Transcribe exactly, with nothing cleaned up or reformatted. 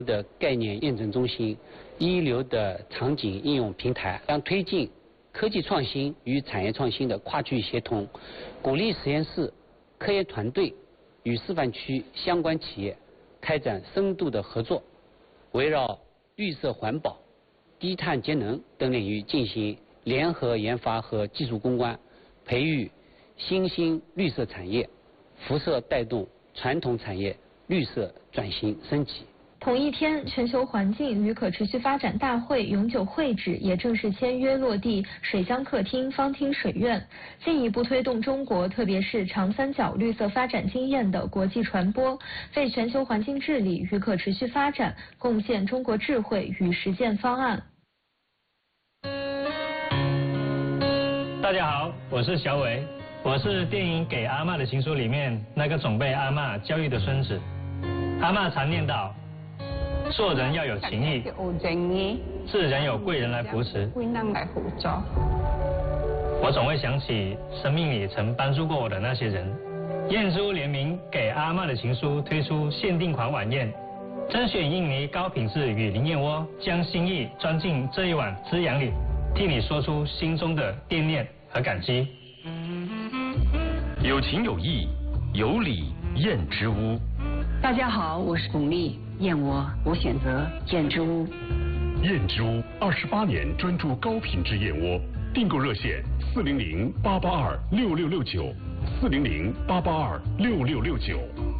的概念验证中心、一流的场景应用平台，将推进科技创新与产业创新的跨区域协同，鼓励实验室、科研团队与示范区相关企业开展深度的合作，围绕绿色环保、低碳节能等领域进行联合研发和技术攻关，培育新兴绿色产业，辐射带动传统产业绿色转型升级。 同一天，全球环境与可持续发展大会永久会址也正式签约落地水乡客厅方厅水院，进一步推动中国特别是长三角绿色发展经验的国际传播，为全球环境治理与可持续发展贡献中国智慧与实践方案。 大家好，我是小伟，我是电影《给阿嬷的情书》里面那个总被阿嬷教育的孙子。阿嬷常念叨，做人要有情义，自然有贵人来扶持。我总会想起生命里曾帮助过我的那些人。燕珠联名给阿嬷的情书推出限定款晚宴，甄选印尼高品质雨林燕窝，将心意装进这一碗滋养里，替你说出心中的惦念和感激。 有情有义，有礼燕之屋。 大家好，我是巩俐。燕窝，我选择燕之屋。 燕之屋二十八年专注高品质燕窝，订购热线四零零八八二六六六九，四零零八八二六六六九。